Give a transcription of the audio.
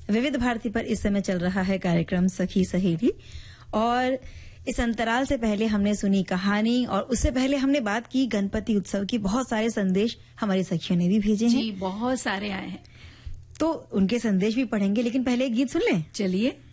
विविध भारती पर इस समय चल रहा है कार्यक्रम सखी सहेली, और इस अंतराल से पहले हमने सुनी कहानी, और उससे पहले हमने बात की गणपति उत्सव की। बहुत सारे संदेश हमारी सखियों ने भी भेजे हैं। जी, बहुत सारे आए हैं, तो उनके संदेश भी पढ़ेंगे, लेकिन पहले एक गीत सुन लें। चलिए।